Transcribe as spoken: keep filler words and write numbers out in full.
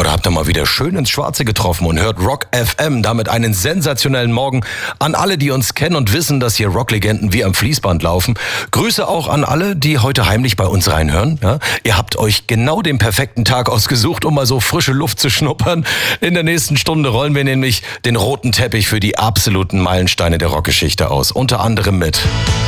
da habt ihr mal wieder schön ins Schwarze getroffen und hört Rock F M. Damit einen sensationellen Morgen an alle, die uns kennen und wissen, dass hier Rocklegenden wie am Fließband laufen. Grüße auch an alle, die heute heimlich bei uns reinhören. Ja, ihr habt euch genau den perfekten Tag ausgesucht, um mal so frische Luft zu schnuppern. In der nächsten Stunde rollen wir nämlich den roten Teppich für die absoluten Meilensteine der Rockgeschichte aus. Unter anderem mit